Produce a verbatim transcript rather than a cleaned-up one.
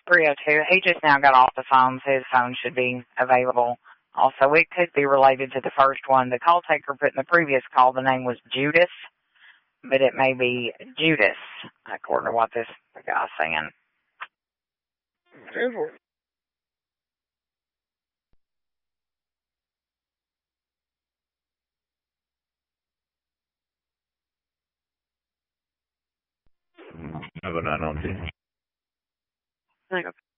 three oh two. He just now got off the phone, so his phone should be available. Also, it could be related to the first one. The call taker put in the previous call the name was Judas, but it may be Judas, according to what this guy's saying. Have a night on.